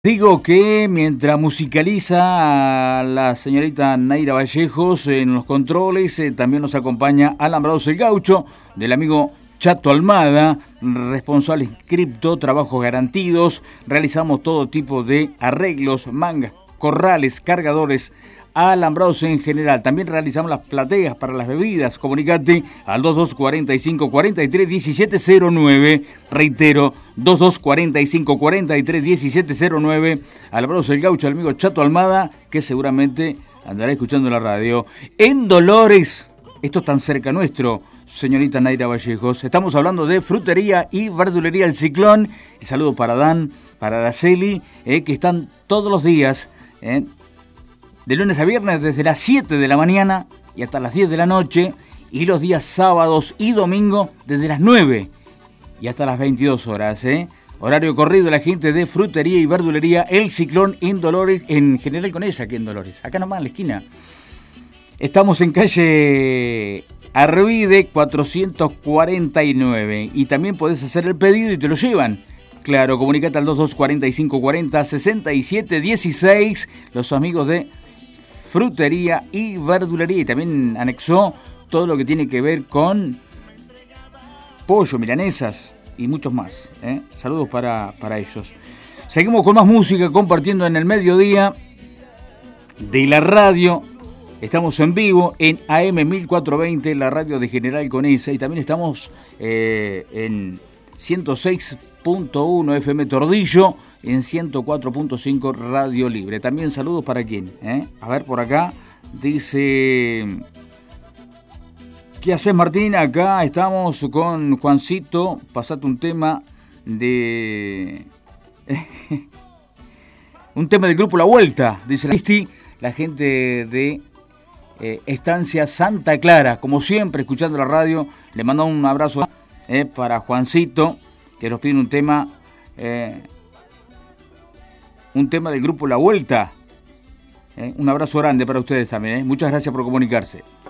Digo que mientras musicaliza a la señorita Naira Vallejos en los controles, también nos acompaña Alan Braus el Gaucho, del amigo Chato Almada, responsable inscripto, trabajos garantidos, realizamos todo tipo de arreglos, mangas, corrales, cargadores, alambrados en general. También realizamos las plateas para las bebidas. Comunicate al 2245-431709. Reitero, 2245-431709. Alambrados el Gaucho, el amigo Chato Almada, que seguramente andará escuchando la radio. En Dolores, esto es tan cerca nuestro, señorita Naira Vallejos. Estamos hablando de frutería y verdulería El Ciclón. El saludo para Dan, para Araceli, que están todos los días, de lunes a viernes desde las 7 de la mañana y hasta las 10 de la noche, y los días sábados y domingo desde las 9 y hasta las 22 horas. Horario corrido de la gente de frutería y verdulería El Ciclón en Dolores, en General Conesa, aquí en Dolores, acá nomás en la esquina. Estamos en calle Arvide 449 y también podés hacer el pedido y te lo llevan. Claro, comunicate al 2245-40-6716, los amigos de frutería y verdulería, y también anexó todo lo que tiene que ver con pollo, milanesas y muchos más. Saludos para ellos. Seguimos con más música, compartiendo en el mediodía de la radio. Estamos en vivo en AM 1420, la radio de General Conesa, y también estamos en 106.1 FM Tordillo, en 104.5 Radio Libre. También saludos para quién, A ver, por acá dice: ¿qué haces, Martín? Acá estamos con Juancito. Pasate un tema de un tema del grupo La Vuelta, dice la gente de Estancia Santa Clara, como siempre, escuchando la radio. Le mando un abrazo para Juancito, que nos pide un tema del grupo La Vuelta. Un abrazo grande para ustedes también. Muchas gracias por comunicarse.